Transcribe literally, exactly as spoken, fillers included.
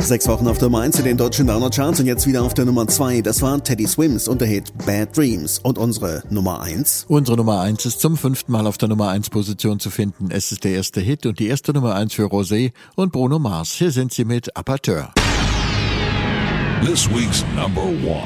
Sechs Wochen auf der Nummer eins in den deutschen Downer-Charts und jetzt wieder auf der Nummer zwei. Das war Teddy Swims und der Hit Bad Dreams. Und unsere Nummer eins? Unsere Nummer eins ist zum fünften Mal auf der Nummer eins Position zu finden. Es ist der erste Hit und die erste Nummer eins für Rosé und Bruno Mars. Hier sind sie mit Apateur. This week's number one.